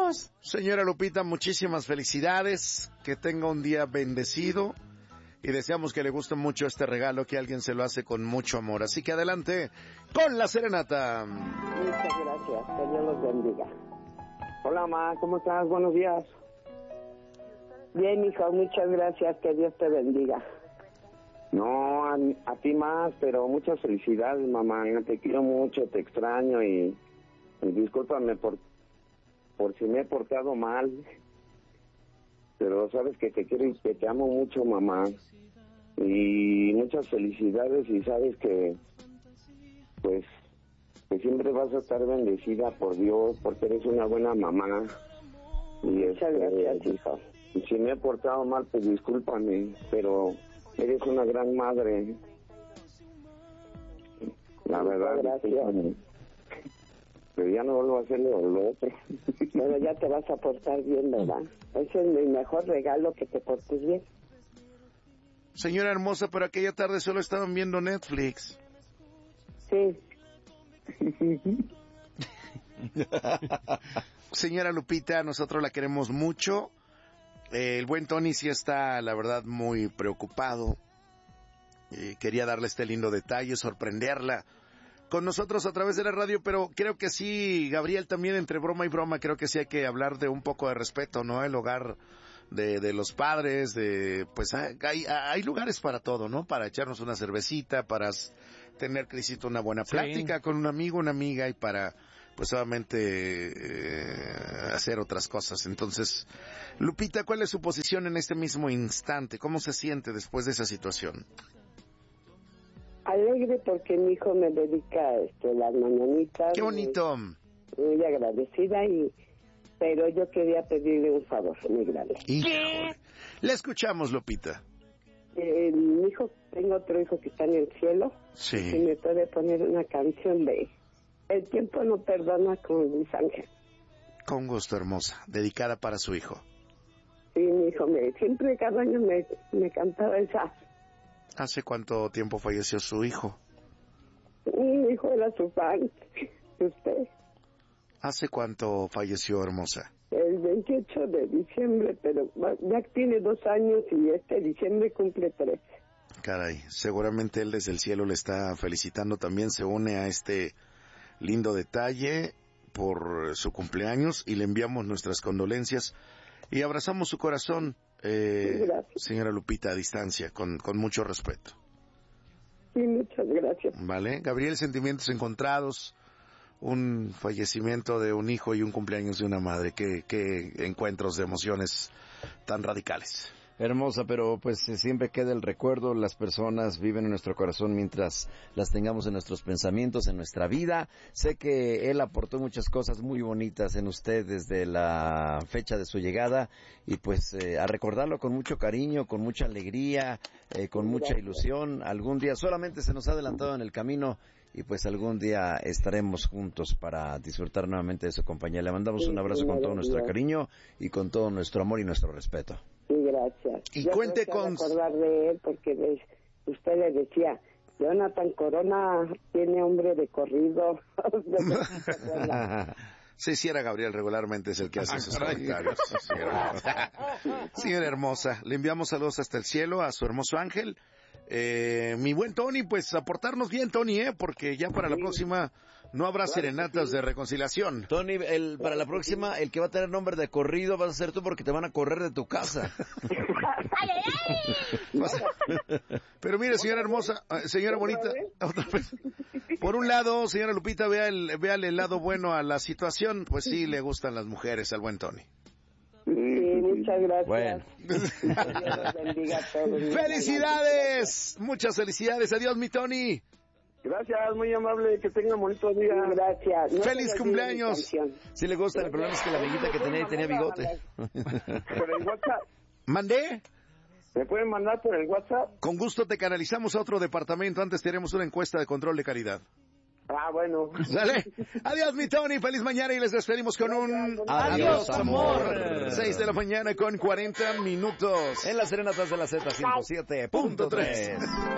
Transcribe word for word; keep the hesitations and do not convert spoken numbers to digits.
cumpleaños. Señora Lupita, muchísimas felicidades, que tenga un día bendecido y deseamos que le guste mucho este regalo, que alguien se lo hace con mucho amor. Así que adelante con la serenata. Muchas gracias, que Dios los bendiga. Hola, ma, ¿cómo estás? Buenos días. Bien, hijo, muchas gracias, que Dios te bendiga. No, a, a ti más, pero muchas felicidades, mamá. Yo te quiero mucho, te extraño y, y discúlpame por, por si me he portado mal. Pero sabes que te quiero y que te amo mucho, mamá. Y muchas felicidades y sabes que, pues, que siempre vas a estar bendecida por Dios, porque eres una buena mamá. Y muchas gracias, hija. Y si me he portado mal, pues discúlpame, pero eres una gran madre. La verdad, gracias. Pero ya no vuelvo a hacer lo, lo otro. Pero ya te vas a portar bien, ¿verdad? Ese es mi mejor regalo, que te portes bien. Señora hermosa, pero aquella tarde solo estaban viendo Netflix. Sí. Señora Lupita, nosotros la queremos mucho. Eh, el buen Tony sí está, la verdad, muy preocupado. Eh, quería darle este lindo detalle, sorprenderla con nosotros a través de la radio, pero creo que sí, Gabriel, también entre broma y broma, creo que sí hay que hablar de un poco de respeto, ¿no? El hogar de, de los padres, de, pues hay, hay lugares para todo, ¿no? Para echarnos una cervecita, para tener, Crisito, una buena plática sí. con un amigo, una amiga, y para, pues obviamente, eh, hacer otras cosas. Entonces, Lupita, ¿cuál es su posición en este mismo instante? ¿Cómo se siente después de esa situación? Alegre porque mi hijo me dedica este, las mañanitas. ¡Qué bonito! Muy, muy agradecida, y pero yo quería pedirle un favor muy grande. ¿Qué? Le escuchamos, Lupita. Eh, mi hijo, tengo otro hijo que está en el cielo. Sí. Y me puede poner una canción de El tiempo no perdona con Luis Ángel. Con gusto, hermosa. Dedicada para su hijo. Sí, mi hijo, me, siempre cada año me, me cantaba esa. ¿Hace cuánto tiempo falleció su hijo? Mi hijo era su fan. ¿Usted? ¿Hace cuánto falleció, hermosa? El veintiocho de diciembre, pero ya tiene dos años y este diciembre cumple tres. Caray, seguramente él desde el cielo le está felicitando también, se une a este lindo detalle por su cumpleaños y le enviamos nuestras condolencias y abrazamos su corazón, eh, señora Lupita, a distancia, con, con mucho respeto. Sí, muchas gracias. Vale, Gabriel, sentimientos encontrados, un fallecimiento de un hijo y un cumpleaños de una madre, qué, qué encuentros de emociones tan radicales. Hermosa, pero pues siempre queda el recuerdo, las personas viven en nuestro corazón mientras las tengamos en nuestros pensamientos, en nuestra vida. Sé que él aportó muchas cosas muy bonitas en usted desde la fecha de su llegada y pues eh, a recordarlo con mucho cariño, con mucha alegría, eh, con mucha ilusión. Algún día solamente se nos ha adelantado en el camino y pues algún día estaremos juntos para disfrutar nuevamente de su compañía. Le mandamos un abrazo con todo nuestro cariño y con todo nuestro amor y nuestro respeto. Sí, gracias. Y Yo cuente creo que con... acordar de él porque les, usted le decía, Jonathan Corona tiene hombre de corrido. Sí, sí, era Gabriel, regularmente es el que hace esos comentarios. Señora. Señora hermosa, le enviamos saludos hasta el cielo a su hermoso ángel. Eh, mi buen Tony, pues aportarnos bien, Tony, eh, porque ya para la próxima no habrá claro, serenatas sí. de reconciliación. Tony, el, para la próxima, el que va a tener nombre de corrido vas a ser tú porque te van a correr de tu casa. ¡Ay, ay, ay! Pero mire, señora hermosa, señora bonita, otra vez. Por un lado, señora Lupita, vea el, vea el lado bueno a la situación, pues sí le gustan las mujeres al buen Tony. Sí, muchas gracias. Bueno. Dios los bendiga a todos. ¡Felicidades! Muchas felicidades. Adiós, mi Tony. Gracias, muy amable. Que tengan bonito día. Gracias. No ¡Feliz cumpleaños! Sí le gusta, el problema es que la amiguita que tenía tenía bigote. Por el WhatsApp. ¿Mandé? ¿Me pueden mandar por el WhatsApp? Con gusto te canalizamos a otro departamento. Antes tenemos una encuesta de control de calidad. Ah, bueno. ¿Sale? Adiós, mi Tony. Feliz mañana y les despedimos con un... Adiós, amor. seis de la mañana con cuarenta minutos. En las serenatas de la Z ciento siete punto tres.